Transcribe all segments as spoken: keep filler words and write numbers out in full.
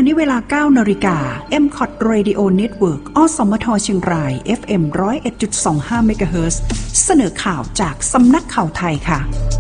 ณนี้เวลา เก้านาฬิกา เอ็ม ซี โอ ที Radio Network อสมทเชียงราย เอฟ เอ็ม หนึ่งศูนย์เอ็ดจุดสองห้า เมกะเฮิรตซ์ เสนอข่าวจากสำนักข่าวไทยค่ะ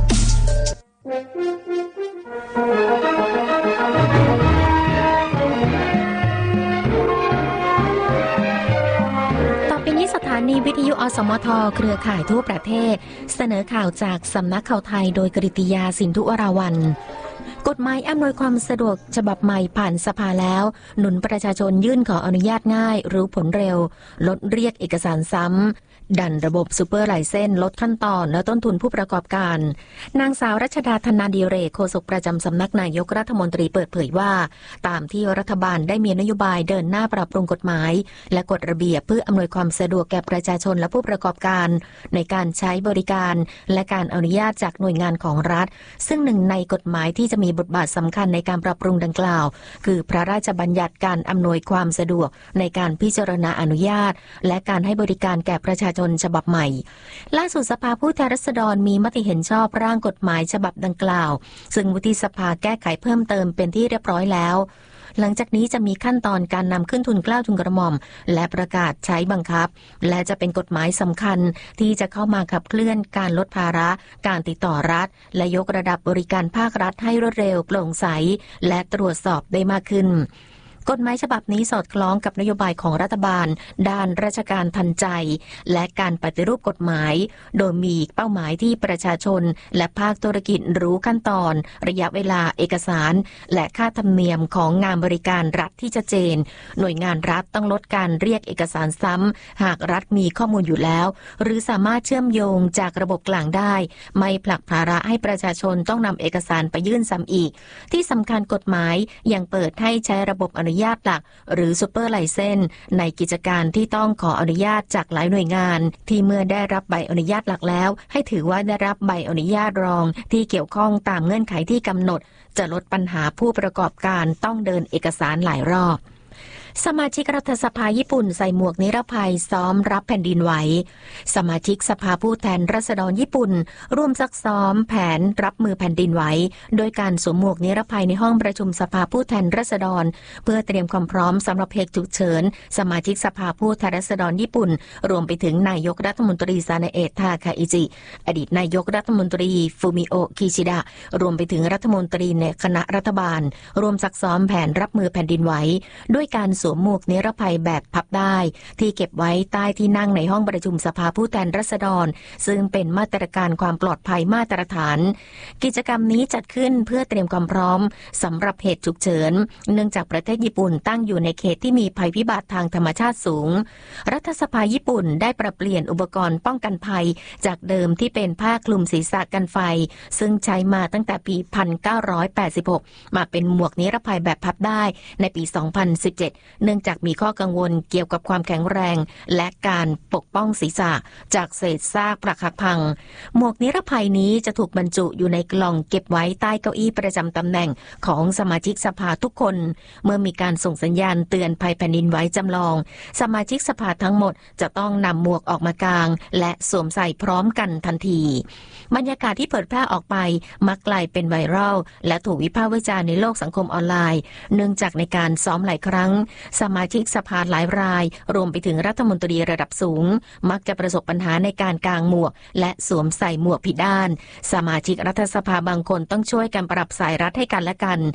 ต่อไปนี้สถานีวิทยุอสมทเครือข่ายทั่วประเทศเสนอข่าวจากสำนักข่าวไทยโดยกฤติยาสินธุวราวัลย์กฎหมายอำนวยความสะดวกฉบับใหม่ผ่านสภาแล้วหนุนประชาชนยื่นขออนุญาตง่ายรู้ผลเร็วลดเรียกเอกสารซ้ำดันระบบซูเปอร์ไลเซนส์ลดขั้นตอนและต้นทุนผู้ประกอบการนางสาวรัชดาธนาดีเรกโฆษกประจำสำนักนายกรัฐมนตรีเปิดเผยว่าตามที่รัฐบาลได้มีนโยบายเดินหน้าปรับปรุงกฎหมายและกฎระเบียบเพื่ออำนวยความสะดวกแก่ประชาชนและผู้ประกอบการในการใช้บริการและการอนุญาตจากหน่วยงานของรัฐซึ่งหนึ่งในกฎหมายที่จะมีบทบาทสำคัญในการปรับปรุงดังกล่าวคือพระราชบัญญัติการอำนวยความสะดวกในการพิจารณาอนุญาตและการให้บริการแก่ประชาชนฉบับใหม่ล่าสุดสภาผู้แทนราษฎรมีมติเห็นชอบร่างกฎหมายฉบับดังกล่าวซึ่งวุฒิสภาแก้ไขเพิ่มเติมเป็นที่เรียบร้อยแล้วหลังจากนี้จะมีขั้นตอนการนำขึ้นทุนเกล้าทุนกระหม่อมและประกาศใช้บังคับและจะเป็นกฎหมายสำคัญที่จะเข้ามาขับเคลื่อนการลดภาระการติดต่อรัฐและยกระดับบริการภาครัฐให้รวดเร็วโปร่งใสและตรวจสอบได้มากขึ้นกฎหมายฉบับนี้สอดคล้องกับนโยบายของรัฐบาลด้านราชการทันใจและการปฏิรูปกฎหมายโดยมีเป้าหมายที่ประชาชนและภาคธุรกิจรู้ขั้นตอนระยะเวลาเอกสารและค่าธรรมเนียมของงานบริการรัฐที่ชัดเจนหน่วยงานรัฐต้องลดการเรียกเอกสารซ้ำหากรัฐมีข้อมูลอยู่แล้วหรือสามารถเชื่อมโยงจากระบบกลางได้ไม่ผลักภาระให้ประชาชนต้องนำเอกสารไปยื่นซ้ำอีกที่สำคัญกฎหมายยังเปิดให้ใช้ระบบอนุอนุญาตหลักหรือซูเปอร์ไลเซนส์ในกิจการที่ต้องขออนุญาตจากหลายหน่วยงานที่เมื่อได้รับใบอนุญาตหลักแล้วให้ถือว่าได้รับใบอนุญาตรองที่เกี่ยวข้องตามเงื่อนไขที่กำหนดจะลดปัญหาผู้ประกอบการต้องเดินเอกสารหลายรอบสมาชิกรัฐสภาญี่ปุ่นใส่หมวกนิรภัยซ้อมรับแผ่นดินไหวสมาชิกสภาผู้แทนราษฎรญี่ปุ่นร่วมซักซ้อมแผนรับมือแผ่นดินไหวโดยการสวมหมวกนิรภัยในห้องประชุมสภาผู้แทนราษฎรเพื่อเตรียมความพร้อมสำหรับเหตุฉุกเฉินสมาชิกสภาผู้แทนราษฎรญี่ปุ่นรวมไปถึงนายกรัฐมนตรีซานาเอะทาคาอิจิอดีตนายกรัฐมนตรีฟูมิโอะคิชิดะรวมไปถึงรัฐมนตรีในคณะรัฐบาลรวมซักซ้อมแผนรับมือแผ่นดินไหวด้วยการสวมหมวกนิรภัยแบบพับได้ที่เก็บไว้ใต้ที่นั่งในห้องประชุมสภาผู้แทนราษฎรซึ่งเป็นมาตรการความปลอดภัยมาตรฐานกิจกรรมนี้จัดขึ้นเพื่อเตรียมความพร้อมสำหรับเหตุฉุกเฉินเนื่องจากประเทศญี่ปุ่นตั้งอยู่ในเขตที่มีภัยพิบัติทางธรรมชาติสูงรัฐสภาญี่ปุ่นได้ปรับเปลี่ยนอุปกรณ์ป้องกันภัยจากเดิมที่เป็นผ้าคลุมศีรษะกันไฟซึ่งใช้มาตั้งแต่ปีหนึ่งพันเก้าร้อยแปดสิบหกมาเป็นหมวกนิรภัยแบบพับได้ในปีสองพันสิบเจ็ดเนื่องจากมีข้อกังวลเกี่ยวกับความแข็งแรงและการปกป้องศีรษะจากเศษซากปรักหักพังหมวกนิรภัยนี้จะถูกบรรจุอยู่ในกล่องเก็บไว้ใต้เก้าอี้ประจำตำแหน่งของสมาชิกสภาทุกคนเมื่อมีการส่งสัญญาณเตือนภัยแผ่นดินไหวจำลองสมาชิกสภาทั้งหมดจะต้องนำหมวกออกมากางและสวมใส่พร้อมกันทันทีบรรยากาศที่เผยแพร่ออกไปมักกลายเป็นไวรัลและถูกวิพากษ์วิจารณ์ในโลกสังคมออนไลน์เนื่องจากในการซ้อมหลายครั้งสมาชิกสภาหลายรายรวมไปถึงรัฐมนตรีระดับสูงมักจะประสบปัญหาในการกางหมวกและสวมใส่หมวกผิดด้านสมาชิกรัฐสภาบางคนต้องช่วยกันปรับสายรัดให้กันและกัน